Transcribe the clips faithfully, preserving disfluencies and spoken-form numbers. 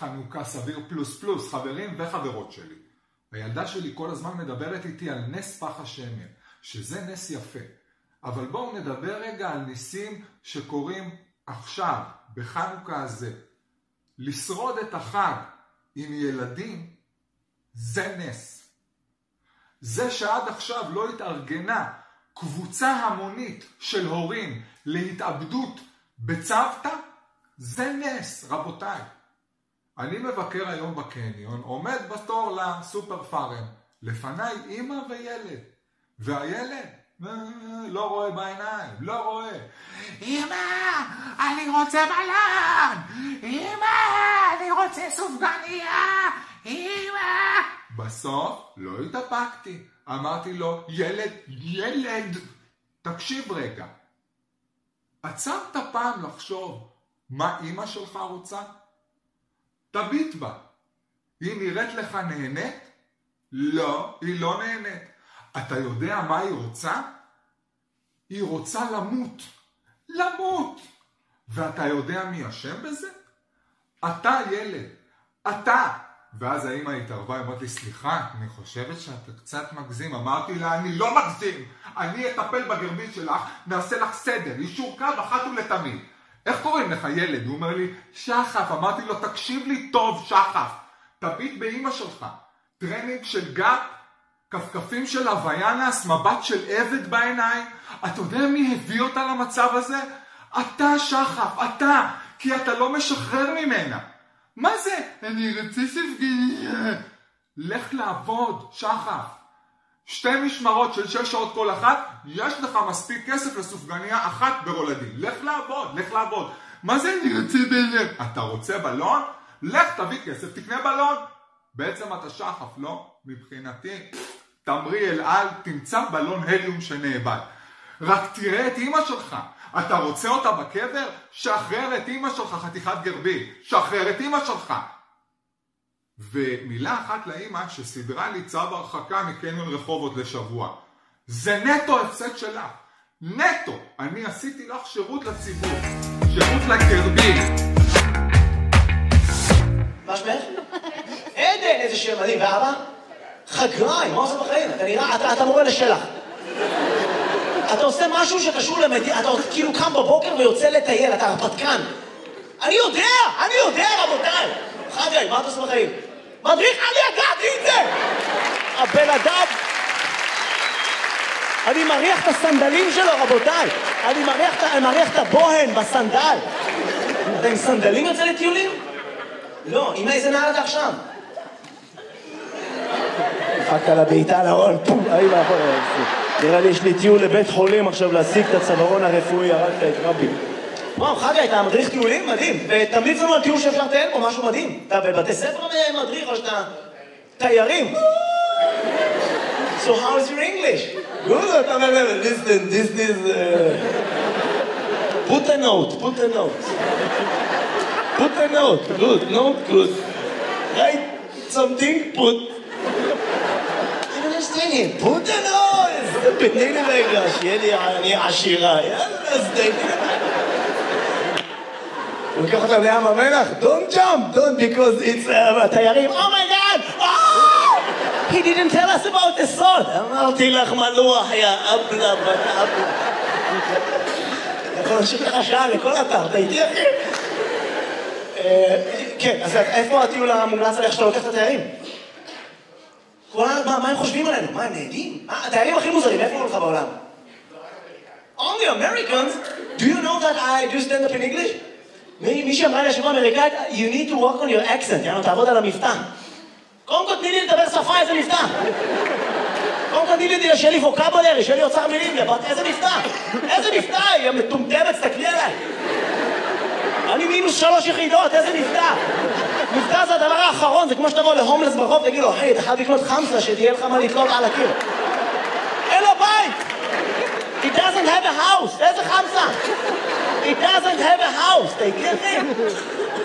חנוכה סביר פלוס פלוס, חברים וחברות שלי. הילדה שלי כל הזמן מדברת איתי על נס פח השמן, שזה נס יפה. אבל בואו נדבר רגע על ניסים שקורים עכשיו, בחנוכה הזה. לשרוד את החג עם ילדים, זה נס. זה שעד עכשיו לא התארגנה קבוצה המונית של הורים להתאבדות בצוותא, זה נס, רבותיי. אני מבקר היום בקניון, עומד בתור לסופר פארם, לפניי אמא וילד, והילד לא רואה בעיניים, לא רואה. אמא, אני רוצה בלון! אמא, אני רוצה סופגניה! אמא! בסוף לא התאפקתי, אמרתי לו, ילד, ילד, תקשיב רגע. עצרת פעם לחשוב מה אמא שלך רוצה? תביט בה. היא נראית לך נהנית? לא, היא לא נהנית. אתה יודע מה היא רוצה? היא רוצה למות. למות. ואתה יודע מי אשם בזה? אתה ילד. אתה. ואז האמא התערבה, אמרת לי, סליחה, אני חושבת שאתה קצת מגזים. אמרתי לה, אני לא מגזים. אני אטפל בגרבית שלך, נעשה לך סדר, יישור קו אחת ולתמיד. איך קוראים לך ילד? הוא אומר לי, שחף. אמרתי לו, תקשיב לי טוב, שחף. תביט באמא שלך. טרנינג של גאפ, כפכפים של הוויאנס, מבט של עבד בעיניים. אתה יודע מי הביא אותה למצב הזה? אתה, שחף, אתה. כי אתה לא משחרר ממנה. מה זה? אני רוצה ספגניה. לך לעבוד, שחף. שתי משמרות של שש שעות כל אחת, יש לך מספיק כסף לסופגניה אחת ברולדים. לך לעבוד, לך לעבוד. מה זה אני רוצה בלון? אתה רוצה בלון? לך תביא כסף, תקנה בלון. בעצם אתה שחף, לא? מבחינתי, תמרי אל על, תמצא בלון הליום שנאבד. רק תראה את אמא שלך. אתה רוצה אותה בקבר? שחרר את אמא שלך, חתיכת גרבי. שחרר את אמא שלך. ומילה אחת לאמא שסדרה לי צו הרחקה מקניון רחובות לשבוע. זה נטו הפסד שלך. נטו. אני עשיתי לך שירות לציבור. שירות לגרבי. מה שמך? עדן, איזה שם מדהים. ואבא? חגריים, מה עושה בחיים? אתה נראה, אתה, אתה מורה לשלח. אתה עושה משהו שקשור למדינה, אתה כאילו קם בבוקר ויוצא לטייל, אתה הרפתקן. אני יודע, אני יודע רבותיי. חגריים, מה אתה עושה בחיים? מדריך, אני ידעתי את זה! הבן אדם... אני מריח את הסנדלים שלו, רבותיי. אני מריח, אני מריח את הבוהן בסנדל. אתה עם סנדלים יוצא לטיולים? לא, עם איזה נעל אתה עכשיו? דפקת לה בעיטה להון, פום, אי מאחור. נראה לי יש לי טיול לבית חולים עכשיו להשיג את הצווארון הרפואי, הרגת את רבי. וואו, חגי, אתה מדריך טיולים? מדהים. ותמליץ לנו על טיול שאפשר לטייל פה, משהו מדהים. אתה בבתי ספר מדריך או שאתה תיירים? So how is your English? Good, אתה אומר, listen, this is... Put a note, put a note. Put a note, good, note, good. Write something, put... I don't understand him. Put a note! תתני לי רגע, שיהיה לי אני עשירה. יאללה, אז תתני לי. הוא לוקח אותם לים המלח, don't jump, don't, because it's תיירים, oh my god, oh! He didn't tell us about the sod. אמרתי לך מלוח, יא אבלה, בת אבלה. יכול להמשיך לך שעה לכל אתר, אתה איתי אחי? כן, אז איפה הטיול המומלץ עליך שאתה לוקח את התיירים? מה הם חושבים עלינו? מה, הם נהנים? התיירים הכי מוזרים, איפה הוא לך בעולם? Only Americans? Do you know that I do stand up in English? מי שאמרה לי השבוע אמריקאית, you need to work on your accent, יאנו, תעבוד על המבטא. קודם כל תני לי לדבר שפה, איזה מבטא. קודם כל תני לי שיהיה לי ווקאבולרי, שיהיה לי אוצר מילים, איזה מבטא. איזה מבטא, היא מטומטמת, תסתכלי עליי. אני מינוס שלוש יחידות, איזה מבטא. מבטא זה הדבר האחרון, זה כמו שתבוא להומלס ברחוב, תגיד לו, אחי, אתה חייב לקנות חמסה, שתהיה לך מה לתלות על הקיר. אין לו בית. He doesn't have a house, איזה חמסה. He doesn't have a house, אתה הגיע אחי?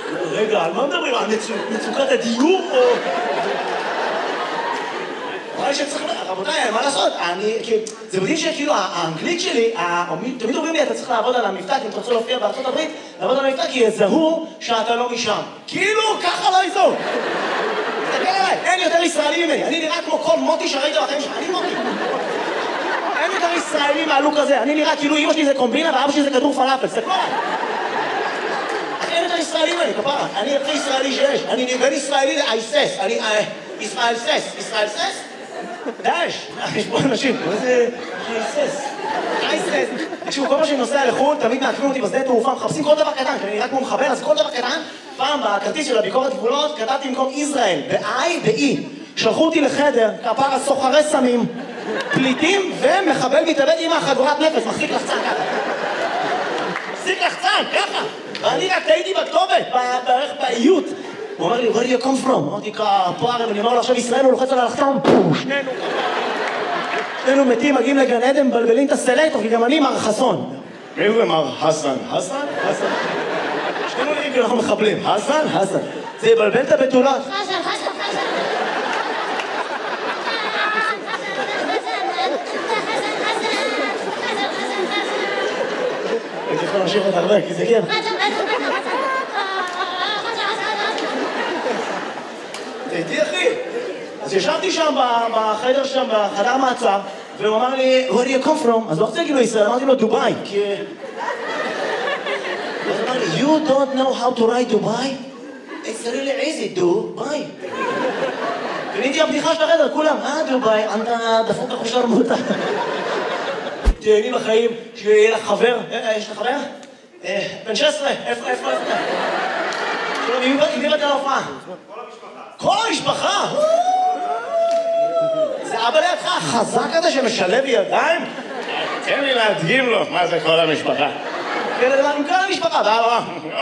רגע, על מה מדברים? על מצוקת הדיור או... שצריך, רבותיי, מה לעשות? אני, זה מדהים שכאילו האנגלית שלי, תמיד אומרים לי, אתה צריך לעבוד על המבטא, אם אתה רוצה להופיע בארצות הברית, לעבוד על המבטא, כי יזהו שאתה לא משם. כאילו, ככה לא יזהו. תסתכל עליי, אין יותר ישראלי ממני. אני נראה כמו כל מוטי שראית בחיים שלך, אני מוטי. אין יותר ישראלי מהלוק הזה. אני נראה כאילו אמא שלי זה קומבינה ואבא שלי זה כדור פלאפל. תסתכלו עליי. אין יותר ישראלי ממני, כפרה. אני הכי ישראלי שיש. אני נגן ישראלי לאייסס. אני... ישראל סס. ישראל סס? דאש. יש פה אנשים. מה זה... אייסס. אייסס. תקשיבו, כל מה שאני נוסע לחו"ל, תמיד מעקבים אותי בשדה תעופה, מחפשים כל דבר קטן, כי אני רק כמו מחבר, אז כל דבר קטן, פעם בכרטיס של הביקורת גבולות, כתבתי במקום ישראל, ב-I, ב-E. שלחו אותי לחדר, כפרה סוחרי סמים, פליטים ומחבל מתאבד עם החגורת נפש, מחזיק לחצן ככה. מחזיק לחצן, ככה. ואני רק טעיתי בכתובת, בערך באיות. הוא אומר לי, where do you come from? אמרתי, כפרה, אני אומר לו עכשיו ישראל, הוא לוחץ על הלחצן, פו, שנינו כפרה. שנינו מתים, מגיעים לגן עדן, מבלבלים את הסלקטור, כי גם אני מר חסון. מי זה מר חסן? חסן? חסן. שנינו נראים כי אנחנו מחבלים. חסן? חסן. זה יבלבל את הבתולות. חסן, חסן, חסן. הייתי יכול להמשיך עוד הרבה, כי זה כיף. תהייתי אחי. אז ישבתי שם בחדר שם, בחדר מעצר, והוא אמר לי, where do you come from? אז לא רוצה להגיד לו ישראל, אמרתי לו דובאי, כי... אז אמר לי, you don't know how to write Dubai? It's really easy, דובאי. קניתי הבדיחה של החדר, כולם, אה דובאי, אתה דפוק אחושר מותה. תהייני בחיים, שיהיה לך חבר, יש לך חבר? בן שש עשרה, איפה, איפה, איפה? שלום, עם מי באת להופעה? כל המשפחה. כל המשפחה? זה אבא לידך החזק הזה שמשלב ידיים? תן לי להדגים לו מה זה כל המשפחה. כן, עם כל המשפחה, ואבא.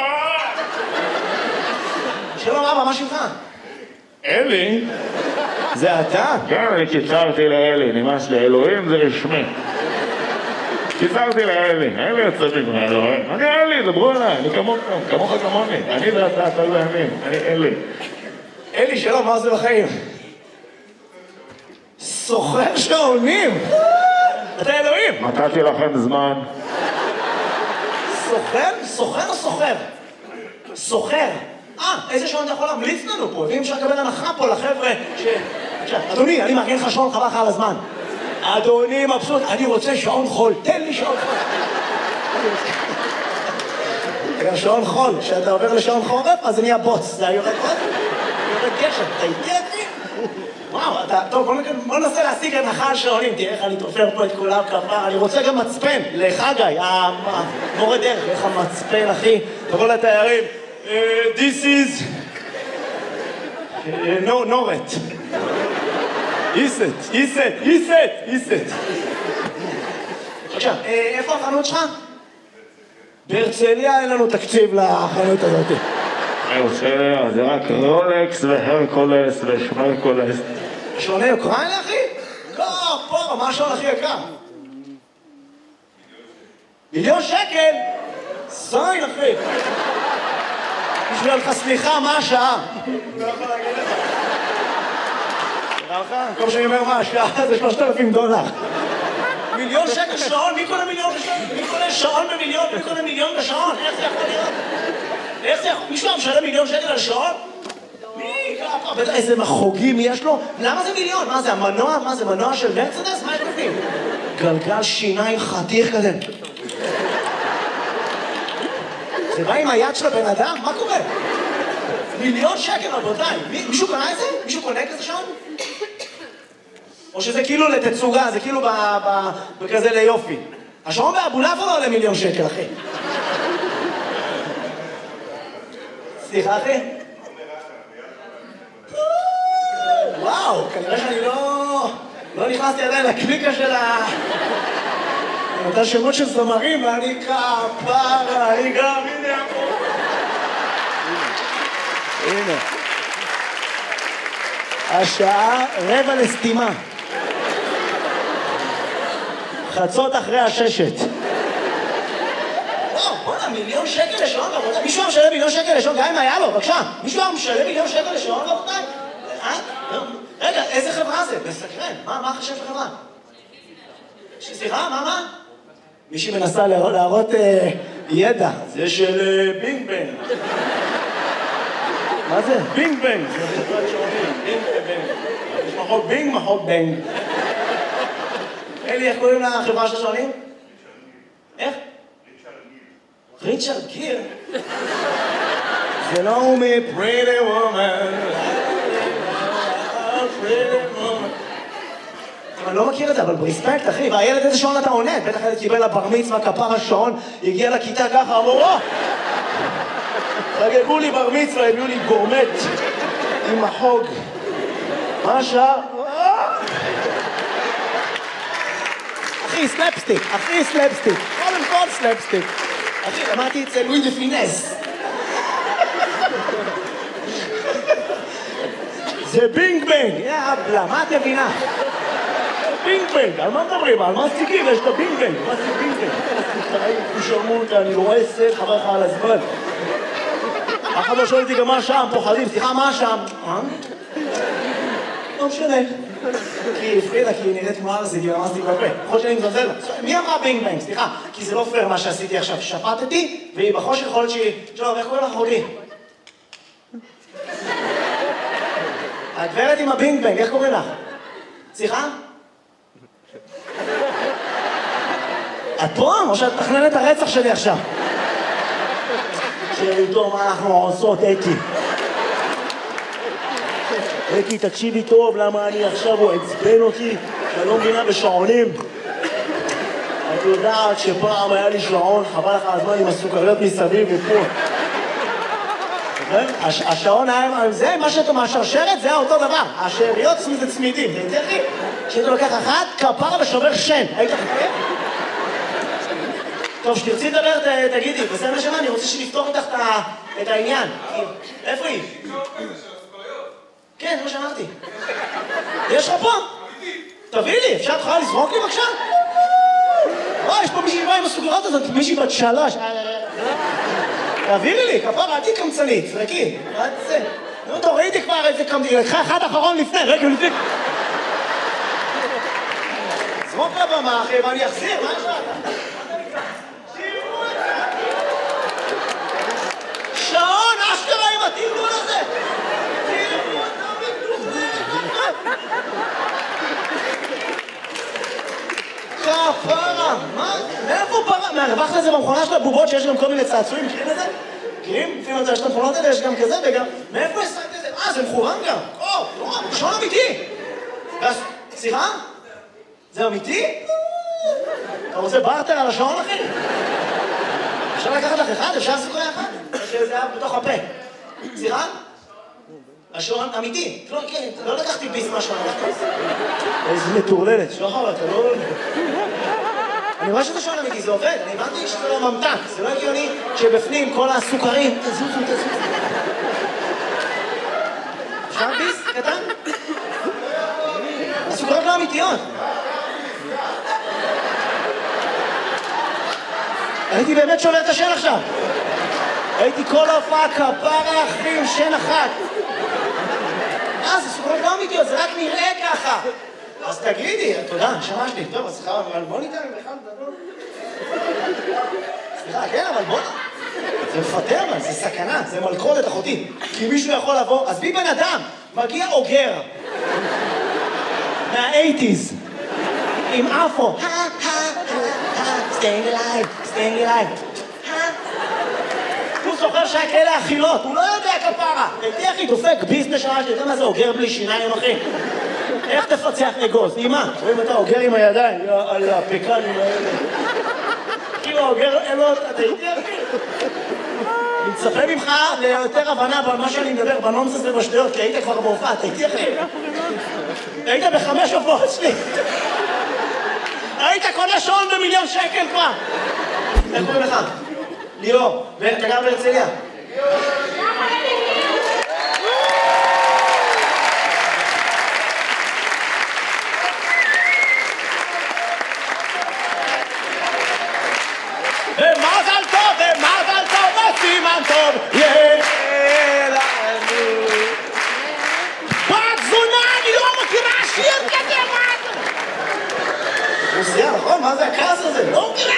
שלום אבא, מה שלך? אלי? זה אתה? כן, אני קיצרתי לאלי, נמאס לאלוהים זה רשמי. קיצרתי לאלי, אלי יוצא מגמר אלוהים. אני אלי, דברו אליי, אני כמוך, כמוך כמוני. אני ואתה, אתה ואני, אני אלי. אלי, שלום, מה זה בחיים? סוחר שעונים! אתה אלוהים! נתתי לכם זמן. סוחר? סוחר או סוחר? סוחר. אה, איזה שעון אתה יכול להמליץ לנו פה? ואם אפשר לקבל הנחה פה לחבר'ה ש... אדוני, אני מארגן לך שעון חבל לך על הזמן. אדוני מבסוט, אני רוצה שעון חול. תן לי שעון חול. גם שעון חול. כשאתה עובר לשעון חורף, אז זה נהיה בוץ. זה יורד עוד? יורד גשם. אתה איתי אחי? וואו, אתה... טוב, בוא ננסה להשיג הנחה על שעונים. תראה איך אני תופר פה את כולם כפר. אני רוצה גם מצפן. לחגי, המורה דרך. איך המצפן, אחי? תבוא לתיירים. This is... No, Noret. איסט, איסט, איסט, איסט. עכשיו, איפה החנות שלך? בהרצליה אין לנו תקציב לחנות הזאת. בהרצליה זה רק רולקס והרקולס ושמרקולס. שעוני אוקראינה, אחי? לא, פה, מה השעון הכי יקר? מיליון שקל? זין, אחי. בשביל לך סליחה, מה השעה? לא יכול להגיד לך. נראה לך? כל שאני אומר מה השעה זה שלושת אלפים דולר. מיליון שקל שעון? מי קונה מיליון בשעון? מי קונה שעון במיליון? מי קונה מיליון בשעון? איך זה יכול להיות? איך זה יכול? מישהו משלם מיליון שקל על שעון? מי? בטח איזה מחוגים יש לו? למה זה מיליון? מה זה המנוע? מה זה מנוע של מרצדס? מה יש בפנים? גלגל שיניים חתיך כזה. זה בא עם היד של הבן אדם? מה קורה? מיליון שקל, רבותיי. מישהו קונה את זה? מישהו קונה כזה שעון? או שזה כאילו לתצוגה, זה כאילו בכזה ליופי. השעון באבולעפיה לא עולה מיליון שקל, אחי. סליחה, אחי? וואו, כנראה שאני לא... לא נכנסתי עדיין לקליקה של ה... אותה שמות של זמרים, ואני כפרה, אני גם, הנה פה. הנה. השעה רבע לסתימה. חצות אחרי הששת. וואו, בוא'נה, מיליון שקל לשעון, רבותיי. מישהו היה משלם מיליון שקל לשעון, גם אם היה לו, בבקשה. מישהו היה משלם מיליון שקל לשעון, רבותיי? רגע, איזה חברה זה? מסקרן. מה, מה חשב חברה? סליחה, מה, מה? מישהי מנסה להראות ידע. זה של בינג בנג. מה זה? בינג בנג. זה חברת שעונים. בינג בנג. יש מחוק בינג, מחוק בנג. אלי, איך קוראים לחברה של השעונים? איך? ריצ'רד גיר. זה לא הוא מ-Pretty Woman. Pretty Woman. אני לא מכיר את זה, אבל ברספקט, אחי. והילד איזה שעון אתה עונד? בטח הילד קיבל לבר מצווה, כפר השעון, הגיע לכיתה ככה, אמרו, או! חגגו לי בר מצווה, הביאו לי גורמט עם החוג. מה השעה? אחי, סלפסטיק, אחי, סלפסטיק. קודם כל סלפסטיק. אחי, למדתי את זה לואי דה פינס. זה בינג בנג. יאבלה, מה את מבינה? בינג בנג, על מה מדברים? על מה סטיקים? יש את הבינג בנג. מה זה בינג בנג? הוא שרמו אותה, אני רואה סט, חבר לך על הזמן. אחד לא שואל אותי גם מה שם, פוחדים. סליחה, מה שם? אה? לא משנה. כי הפרידה, כי היא נראית כמו ארזי, כי ממסתי בפה. יכול שאני מזלזל לה. מי אמרה בינג בנג? סליחה, כי זה לא פייר מה שעשיתי עכשיו. שפטתי, והיא בחושך יכולת שהיא... שלום, איך קוראים לך אחותי? הגברת עם הבינג בנג, איך קוראים לך? סליחה? את פה? או שאת תכננת את הרצח שלי עכשיו? שאיתו מה אנחנו עושות, אתי. אתי, תקשיבי טוב, למה אני עכשיו, הוא עצבן אותי, שאני לא מבינה בשעונים. את יודעת שפעם היה לי שעון, חבל לך הזמן עם הסוכריות מסביב ופה. השעון היה, זה מה שאתה מהשרשרת, זה אותו דבר. השאריות זה צמידים, זה תרחי. שאתה לוקח אחת, כפרה ושובר שן. היית חכה? טוב, שתרצי לדבר, תגידי, בסדר שמה, אני רוצה שנפתור איתך את העניין. איפה היא? כן, זה מה שאמרתי. יש לך פה? תביא לי, אפשר תוכל לזרוק לי בבקשה? וואי, יש פה מישהי באה עם הסוגרות הזאת, מישהי בת שלוש. תעבירי לי, כפרה, עדי קמצנית, זרקי. מה זה? נו, טוב, ראיתי כבר איזה קמצנית, לקחה אחד אחרון לפני, רגע, לפני. זרוק לבמה, אחי, ואני אחזיר, מה יש לך? שעון, אשכרה עם התרגול הזה! תראו אותם בטוחה! כפרה! מה? מאיפה פרה? מהרווח לזה במכונה של הבובות שיש גם כל מיני צעצועים, מכירים את זה? מכירים? לפעמים את זה, יש את המכונות האלה, יש גם כזה וגם... מאיפה השגת את זה? אה, זה מכוון גם! או, נורא, שעון אמיתי! סליחה? זה אמיתי? אתה רוצה בארטר על השעון, אחי? אפשר לקחת לך אחד? אפשר לעשות אחד? שזה היה בתוך הפה. סליחה? השעון אמיתי. לא, כן, לא לקחתי ביס מהשעון. איזה מטורללת. שוחר, אתה לא... אני רואה שזה שעון אמיתי, זה עובד. אני הבנתי שזה לא ממתק. זה לא הגיוני שבפנים כל הסוכרים... תזוזו, תזוזו. אפשר ביס? קטן? הסוכרות לא אמיתיות. הייתי באמת שובר את השן עכשיו. הייתי כל ההופעה כפרה אחי עם שן אחת. אה, זה סוכרות לא אמיתיות, זה רק נראה ככה. אז תגידי, תודה, נשמה שלי. טוב, אז סליחה, אבל בוא ניתן בכלל לדבר. סליחה, כן, אבל בוא... זה מפטר, אבל זה סכנה, זה מלכודת אחותי. כי מישהו יכול לבוא, אז בי בן אדם, מגיע אוגר. מה-שמונים. עם אפו. staying alive, staying alive. הוא זוכר שהיה כאלה אכילות, הוא לא יודע כפרה. הייתי אחי דופק ביזנס שעה שלי, אתה יודע מה זה אוגר בלי שיניים אחי? איך תפצח אגוז? עם מה? רואים אתה אוגר עם הידיים, על הפקנים האלה. כאילו אוגר אלות, אתה הייתי אחי? אני מצפה ממך ליותר הבנה במה שאני מדבר, בנומסס ובשטויות, כי היית כבר בהופעה, אתה הייתי אחי? היית בחמש הופעות שלי. היית קונה שעון במיליון שקל כבר. איך קוראים לך? ליאור. ואתה גר בהרצליה? ומזל טוב, ומזל טוב, וסימן טוב. יהיה לנו. בת זונה, אני לא מה זה הכעס הזה? לא מבינה!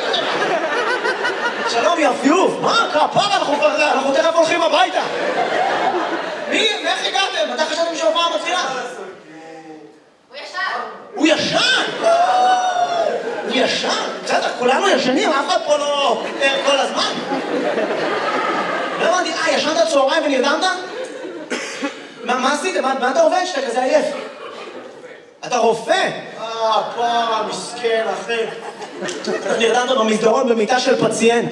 שלום יפיוף, מה? כפרה, אנחנו תכף הולכים הביתה. מי? איך הגעתם? אתה חשבתם שההופעה מתחילה? הוא ישן. הוא ישן? הוא ישן? בסדר, כולנו ישנים, אף אחד פה לא ער כל הזמן. לא הבנתי, אה, ישנת צהריים ונרדמת? מה עשית? מה אתה עובד שאתה כזה עייף? אתה רופא? אה, פרה, מסכן, אחי. אתה נרדמת במסדרון במיטה של פציינט.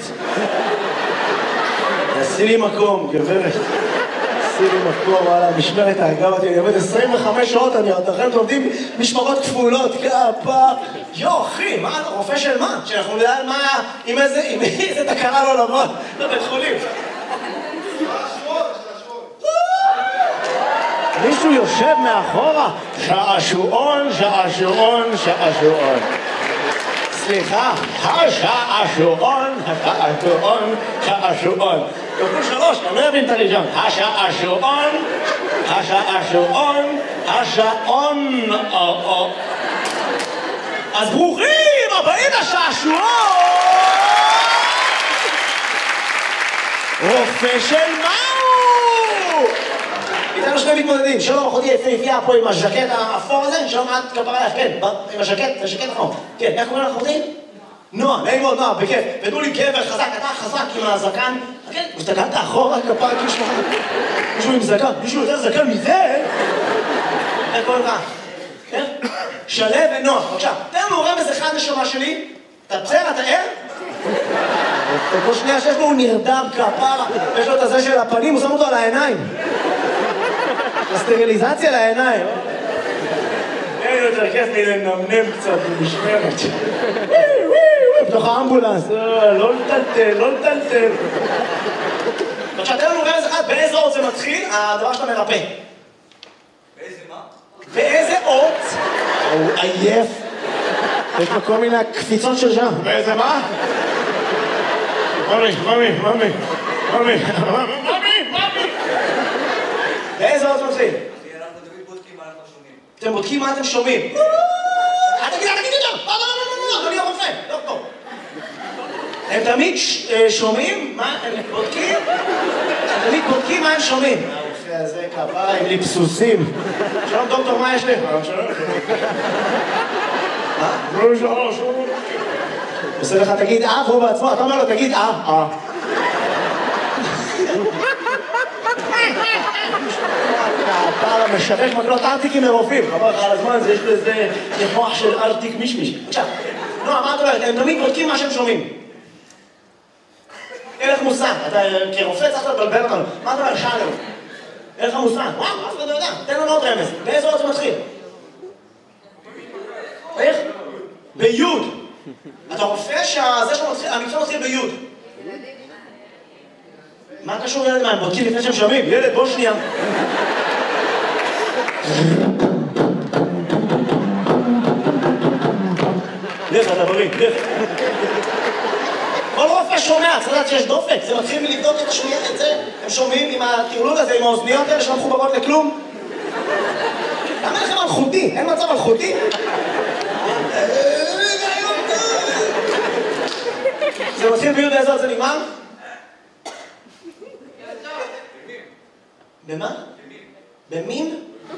עשי לי מקום, גברת. עשי לי מקום, וואלה, משמרת ההגה אותי. אני עובד עשרים וחמש שעות, אני עוד אחרי עובדים משמרות כפולות, כפה. יו, אחי, מה, אתה רופא של מה? שאנחנו נדע על מה, עם איזה, עם איזה תקרה לא לבוא לבית חולים. מישהו יושב מאחורה, שעשועון, שעשועון, שעשועון. סליחה, השעשועון, השעשועון, שעשועון. כפול שלוש, אני לא אבין את הראשון. השעשועון, השעשועון, השעון. אז ברוכים הבאים לשעשועון! רופא של מהו? איתנו שני מתמודדים, שלום אחותי יפהפייה פה עם הז'קט האפור הזה, שלום את כפרה לך, כן, עם הז'קט, זה ז'קט נכון. כן, איך קוראים לך אחותי? נועה, נעים מאוד נועה, בכיף. ותנו לי גבר חזק, אתה חזק עם הזקן. כן, הסתכלת אחורה כפרה כאילו שלך. מישהו עם זקן, מישהו יותר זקן מזה? איך קוראים לך? כן? שלו ונועה, בבקשה. תן לנו רמז אחד נשמה שלי. אתה בסדר, אתה ער? כל שנייה שיש לו הוא נרדם כפרה, יש לו את הזה של הפנים, הוא שם אותו על העיניים. הסטריליזציה לעיניים. אין יותר כיף לי לנמנם קצת במשמרת. בתוך האמבולנס, לא לטלטל, לא לטלטל. עכשיו, תן לנו רמז אחד, באיזה אות זה מתחיל, הדבר שאתה מרפא. באיזה מה? באיזה אות? הוא עייף. יש לו כל מיני קפיצות של שם. באיזה מה? ממי, ממי, ממי, ממי, ממי, ממי. באיזה אות זה מתחיל? אנחנו תמיד בודקים מה אנחנו שומעים. אתם בודקים מה אתם שומעים. אל תגיד, אל תגיד את זה! לא, לא, לא, לא, לא, אדוני הרופא, לא פה. הם תמיד שומעים מה הם בודקים? הם תמיד בודקים מה הם שומעים. הרופא הזה כפרה עם ליפסוסים. שלום דוקטור, מה יש לי? שלום, מה? שלום, שלום. עושה לך תגיד אה, והוא בעצמו, אתה אומר לו תגיד אה, אה. הפער המשווק מקלות ארטיקים מרופאים. חבל לך על הזמן, יש לזה מוח של ארטיק מישמיש. עכשיו, נועה, מה את אומרת? הם תמיד בודקים מה שהם שומעים. אין לך מושג, אתה כרופא צריך לבלבל אותנו. מה אתה אומר? שאלה. אין לך מושג. וואו, אף אחד לא יודע. תן לנו עוד רמז. באיזה אות זה מתחיל? איך? ביוד. אתה רופא שזה שהמקצוע מתחיל ביוד. מה קשור ילד? מה, הם בודקים לפני שהם שומעים? ילד, בוא שנייה. לך, אתה בריא, לך. כל רופא שומע, צריך לדעת שיש דופק. זה מתחיל מלבדוק את השמיעה, את זה. הם שומעים עם הטרלול הזה, עם האוזניות האלה שלא מחוברות לכלום. למה לכם אלחוטי? אין מצב אלחוטי? זה מתחיל ביוד באיזה עוד זה נגמר? במה? במין?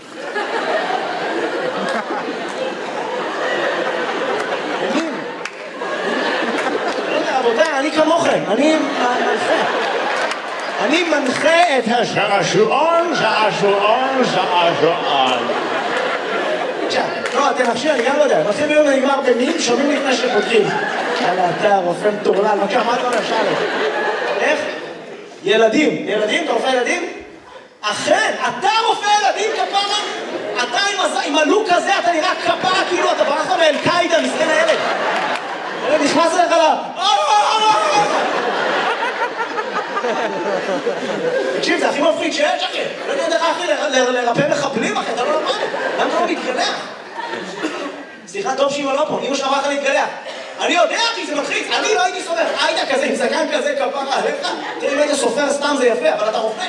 במין? לא יודע, רבותיי, אני כמוכם, אני מנחה. אני מנחה את שעשועון, שעשועון, שעשועון. עכשיו, לא, אתם נפשי, אני גם לא יודע. מתחיל ביום ונגמר במין, שומעים לפני שפותחים. יאללה, אתה רופא מטורלל, בבקשה, מה אתה אומר, שאלה? איך? ילדים. ילדים? אתה רופא ילדים? אכן, אתה רופא ילדים, כפרה? אתה עם הלוק הזה, אתה נראה כפרה, כאילו אתה ברח מאל-קאידה, מסכן הילד. הילד נכנס אליך לה... תקשיב, זה הכי מפחיד שיש, אחי. לא יודע דרך אחי לרפא מחבלים, אחי, אתה לא למד. למה אתה לא מתגלח? סליחה, טוב שאמא לא פה, אמא שאמרה לך להתגלח. אני יודע, אחי, זה מלחיץ. אני לא הייתי סופר. היית כזה, עם זקן כזה, כפרה עליך. תראה, אם היית סופר סתם זה יפה, אבל אתה רופא.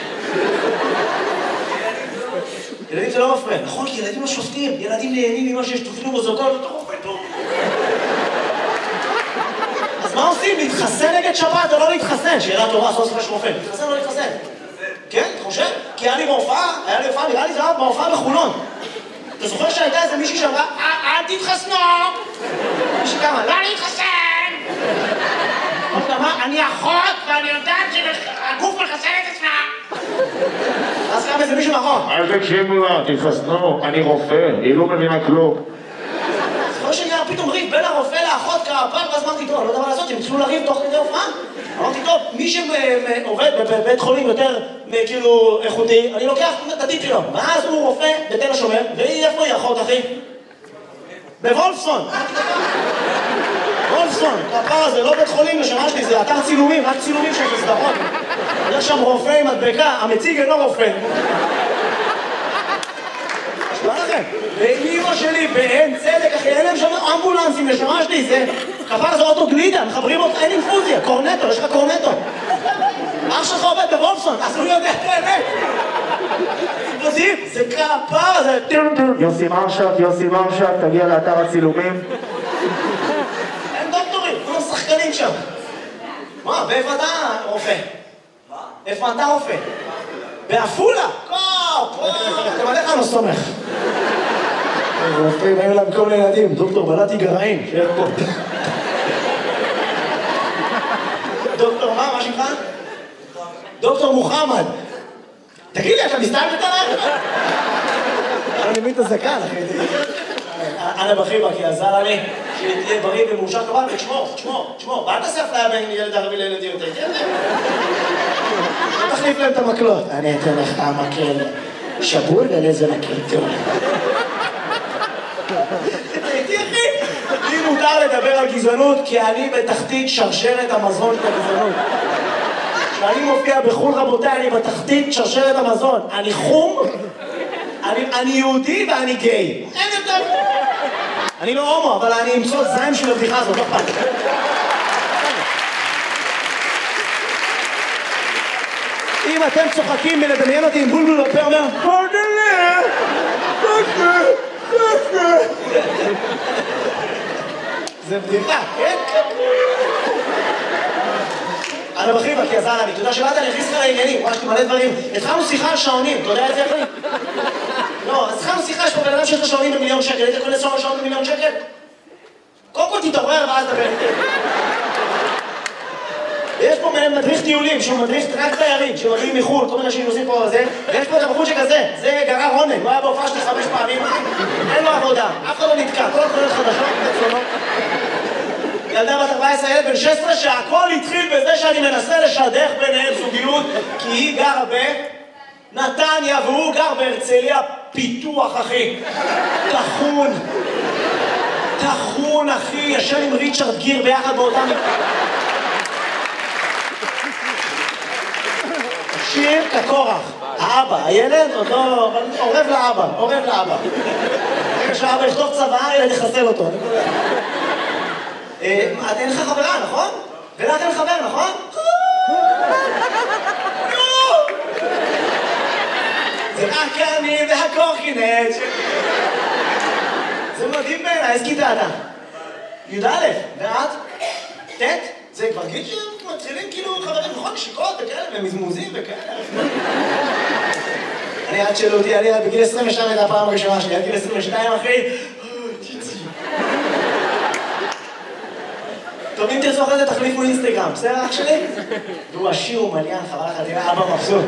ילדים זה לא מפריע. נכון, כי ילדים לא שופטים. ילדים נהנים ממה שיש תופנו בזוגות, אתה רופא טוב. מה עושים? להתחסן נגד שפעת או לא להתחסן? שאלה טובה, סוף סוף יש רופא. להתחסן או לא להתחסן? כן, אתה חושב? כי היה לי בהופעה, היה לי הופעה, נראה לי זה היה בהופעה בחולון. אתה זוכר שהייתה איזה מישהי שאמרה, אל תתחסנו! מישהי כמה, לא להתחסן! אמרה, אני אחות ואני יודעת שהגוף מחסן את עצמה! אז קם איזה מישהו נכון. אל תקשיבו לה, תתחסנו, אני רופא, היא לא מבינה כלום. זוכר שנהיה פתאום ריב בין הרופא לאחות כפר, ואז אמרתי, טוב, לא יודע מה לעשות, הם התחילו לריב תוך כדי הופעה? אמרתי, טוב, מי שעובד בבית חולים יותר כאילו איכותי, אני לוקח את הטיפ שלו. ואז הוא רופא בתל השומר, והיא איפה היא אחות, אחי? בוולפסון. וולפסון, הפר הזה, לא בית חולים לשמה שלי, זה אתר צילומים, רק צילומים של סדרות. יש שם רופא עם מדבקה, המציג אינו רופא. שמה לכם? ואימא שלי בעין צדק, אחי, אין להם שם אמבולנסים לשמה שלי, זה... כפר זה אוטו גלידה, מחברים אותך, אין אינפוזיה, קורנטו, יש לך קורנטו. אח שלך עובד בוולפסון, אז הוא יודע את האמת. זה כפר, זה... יוסי מרשק, יוסי מרשק, תגיע לאתר הצילומים. אין דוקטורים, כולם שחקנים שם. מה, ואיפה אתה רופא? מה? איפה אתה רופא? בעפולה? פה, פה, אתם עליך לא סומך. רופאים, היו להם כל מיני ילדים, דוקטור בלעתי גרעין, שיהיה פה. דוקטור מה, מה שלך? דוקטור מוחמד. תגיד לי, אתה מסתלבט עליי? אני מבין את הזקן, אחי. אנה בחיבה, כי עזר לי שתהיה בריא ומאושר כבל, ותשמור, תשמור, תשמור. ואל תעשה אפליה בין ילד ערבי לילד יהודי, תהיה זה. תחליף להם את המקלות. אני אתן לך המקל שבור ולאיזה מקל טוב. תראי, אחי, לי מותר לדבר על גזענות, כי אני בתחתית שרשרת המזון של הגזענות. כשאני מופיע בחול, רבותיי, אני בתחתית שרשרת המזון. אני חום, אני, אני יהודי ואני גיי. אין יותר. אני לא הומו, אבל אני אמצוא זיים של הבדיחה הזאת, לא פעם. אם אתם צוחקים מלדמיין אותי עם בולבול בפה, אומר, פרדלה, פרדלה, פרדלה. זה בדיחה, כן? אנה בחיבה, כי עזר לי, אתה יודע שבאת אני הכניס לך לעניינים, ממש מלא דברים. התחלנו שיחה על שעונים, אתה יודע את זה אחי? לא, אז התחלנו שיחה, יש פה בן אדם שיש לו שעונים במיליון שקל, היית יכול לסוע שעון במיליון שקל? קודם כל תתעורר ואז דבר איתי. ויש פה מדריך טיולים, שהוא מדריך רק תיירים, שמגיעים מחו"ל, כל מיני אנשים נוסעים פה וזה, ויש פה את הבחור שכזה, זה גרר רונן, הוא היה בהופעה שלי חמש פעמים, אין לו עבודה, אף אחד לא נתקע, כל התחולות חדשות, בצלונות. ילדה בת ארבע עשרה, ילד בן שש עשרה, שהכל התחיל בזה שאני מנסה לשדך ביניהם זוגיות, כי היא גרה בנתניה והוא גר בהרצליה פיתוח, אחי. תחון. תחון, אחי, ישן עם ריצ'רד גיר ביחד באותם... שיר כקורח. האבא, הילד עוד לא... עורב לאבא, עורב לאבא. כשאבא יכתוב צבא, ילד יחסל אותו. אין לך חברה, נכון? ולך אין חבר, נכון? זה רק אני והקורקינט. זה מדהים בעיניי, איזה כיתה אתה? י"א, ואת? ט'? זה כבר גיל שמתחילים כאילו חברים, נכון? נשיקות וכאלה, ומזמוזים וכאלה. אני עד שאלו אותי, אני בגיל עשרים ושתיים הייתה הפעם הראשונה שלי, עד גיל עשרים ושתיים, אחי. טוב, אם תרצו אחרי זה תחליפו אינסטגרם, בסדר אח שלי? והוא עשיר ומליין, חבל לך, תראה אבא מבסוט.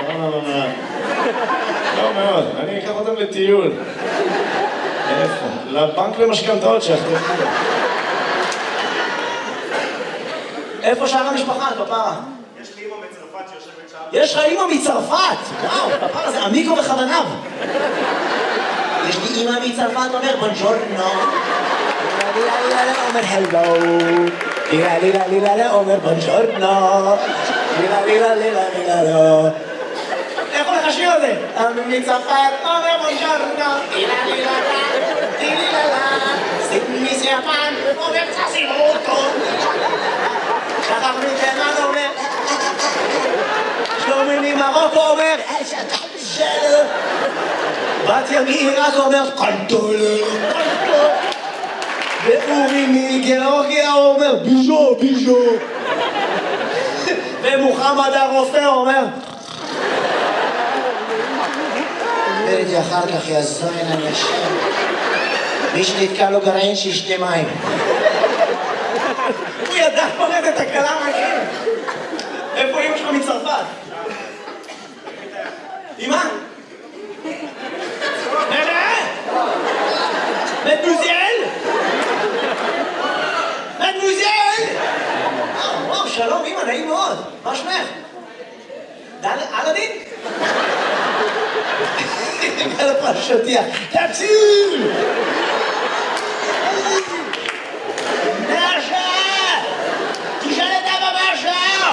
לא מאוד, אני אקח אותם לטיול. איפה? לבנק למשכנתאות שלך. איפה שאר המשפחה, כפרה? יש לי אמא מצרפת שיושבת שם. יש לך אמא מצרפת! וואו, כפרה זה עמיקו בכוונב. יש לי אמא מצרפת, אומר בונג'ורנו. אומר הלו. לילה לילה לילה אומר בונג'ורנו. לילה לילה לילה לילה. איך הולך השיר הזה? מצרפת אומר בונג'ורנו. לילה לילה לילה לילה. סימיס יפן אומר צסימוטו. שחר מתימן אומר שלומי ממרוקו אומר שלו. בתיה מעיראק אומר קנטול. ואורי מגיאורגיה אומר, ביז'ו, ביז'ו. ומוחמד הרופא אומר, ודי אחר כך יעזור אין אנשים. מי שנתקע לו גרעין שישתה מים. הוא ידע פורט את הקלה מהכם. איפה אמא שלך מצרפת? אמא? מדמוזל? מדמוזל? וואו, שלום אמא, נעים מאוד. מה שמך? אלאדין? על הפרשותיה. תציל! מרשה! תשאל את אבא מרשה!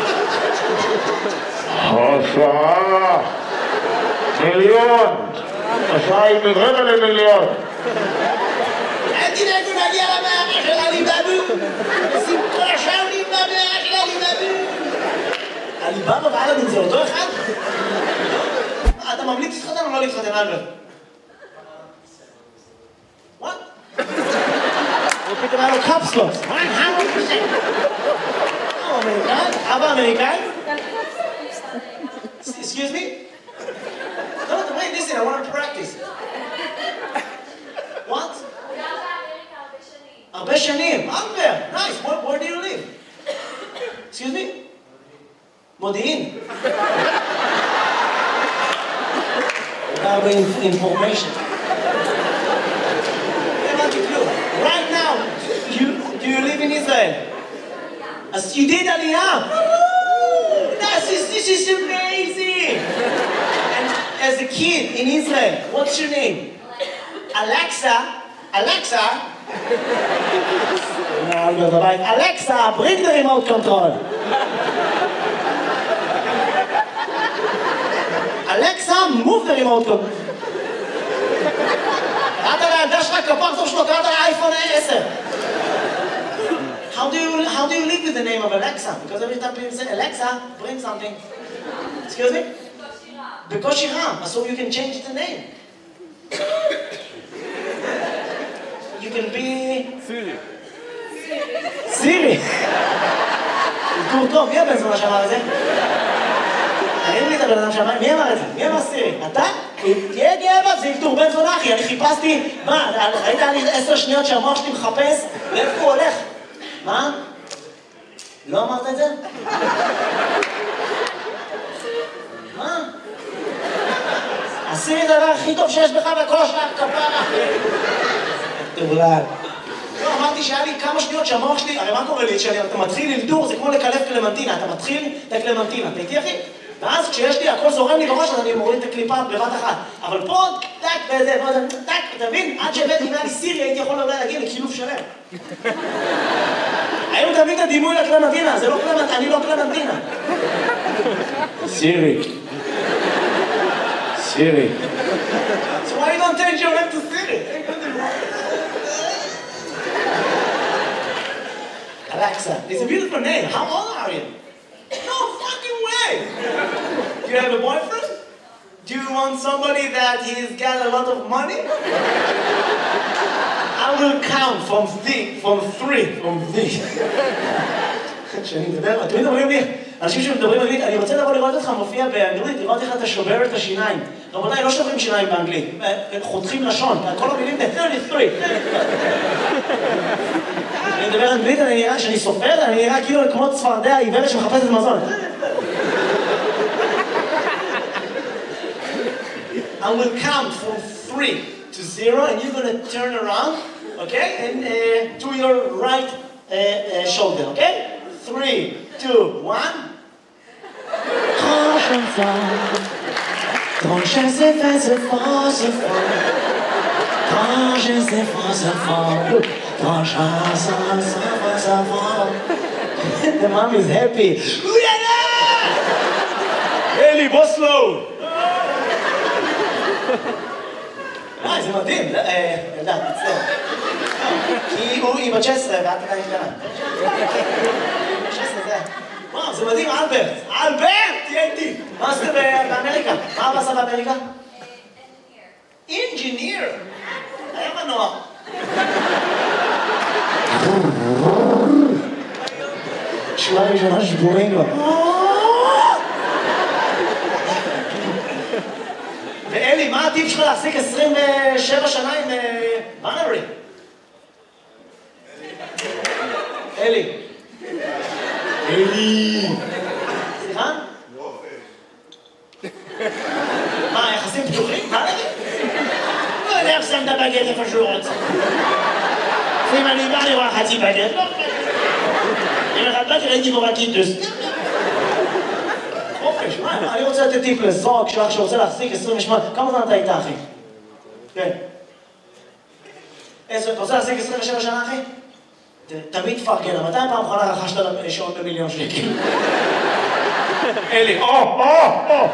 עשרה מיליון! עשרה היא רבע למיליון! אל תדאגו נגיע למערה של עליבאבו! שים עכשיו במערה של עליבאבו! עליבאבו ואלאדין זה אותו אחד? אתה ממליץ להתחתן או לא להתחתן, אלברט? What? הוא פתאום היה לו קפסלוס. מה? מאה אחוז? הוא אמריקאי? אבא אמריקאי? Excuse me? No, no, wait, listen, I want to practice. What? הרבה שנים. אלברט, nice. Where, where do you live? Excuse me? מודיעין. הרבה information. Right now, you, do you live in Israel? As you did Aliyah. This is, this is amazing. And as a kid in Israel, what's your name? Alexa. Alexa. Alexa, bring the remote control. Alexa, move the remote control. קראת לילדה שלך כפרצוף שלו, קראת לאייפון עשר. How do you how do you live with the name of Alexa? Because every time people say Alexa, bring something. Excuse me? בקושי רם. So you can change the name. You can be Siri. Siri. זה טוב, מי הבן זונה שאמר את זה? אין לי את הבן אדם שאמר, מי אמר את זה? מי אמר סירי? אתה? תהיה גאה, זה ילתור בן זונה אחי, אני חיפשתי, מה, ראית לי עשר שניות שהמוח שלי מחפש? לאיפה הוא הולך? מה? לא אמרת את זה? מה? הסירי זה הדבר הכי טוב שיש בך וכל השאר כפרה. תאולל. לא, אמרתי שהיה לי כמה שניות שהמוח שלי, הרי מה קורה לי? כשאתה מתחיל ללדור, זה כמו לקלף קלמנטינה, אתה מתחיל את הקלמנטינה, אתה איתי אחי? ואז כשיש לי, הכל זורם לי בראש, אז אני מוריד את הקליפה בבת אחת. אבל פה, טק, וזה, וזה, טק, אתה מבין? עד שהבאתי אם היה לי סירי, הייתי יכול אולי להגיע לקילוף שלם. היום תמיד הדימוי לקלמנטינה, זה לא קלמנטינה, אני לא קלמנטינה. סירי. סירי. So why you don't change your name to Siri? Alexa, it's a beautiful name. How old are you? No fucking way! Do you have a boyfriend? Do you want somebody that he's got a lot of money? I will count from three, from three, from three. כשאני מדבר, אתם מדברים לי, אנשים שמדברים אנגלית, אני רוצה לבוא לראות אותך מופיע באנגלית, לראות איך אתה שובר את השיניים. רבותיי, לא שוברים שיניים באנגלית, חותכים לשון, כל המילים זה שלושים ושלוש. אני מדבר אנגלית, אני נראה שאני סופר, אני נראה כאילו כמו צפרדע עיוורת שמחפשת מזון. I will count from three to zero, and you're going to turn around, okay, and uh, to your right uh, uh, shoulder, okay? Three, two, one. Quand je vois, quand je sais faire ce fort, ce fort, quand je sais faire ce fort, quand je sais faire ce fort. The mom is happy. Uyana! Eli, בוסלו! אה, זה מדהים, ילדה, תצטער. כי היא בת שש עשרה ואת עדיין קטנה. שש עשרה זה... וואו, זה מדהים, אלברט. אלברט! תהיה איתי. מה עשית באמריקה? מה אבא עשה באמריקה? אינג'יניר. היה מנוע. שורה ראשונה שבורים לו. ואלי, מה הטיפ שלך להחזיק עשרים ושבע שנה עם בנרי? אלי. אלי. סליחה? מה, יחסים פתוחים? מה נגיד? לא יודע איך שם את הבגט איפה שהוא רוצה. ואם אני בא לראות חצי בגט, לא בגט. אם אחד באתי ראיתי בו רק קיטוס. חופש, מה? אני רוצה לתת טיפ לזוג שלך שרוצה להחזיק עשרים ושמונה. כמה זמן אתה איתה, אחי? כן. אתה רוצה להחזיק עשרים ושבע שנה, אחי? תמיד תפרגן, מתי פעם אחרונה רכשת שעון במיליון שקל? אלי, או, או, או!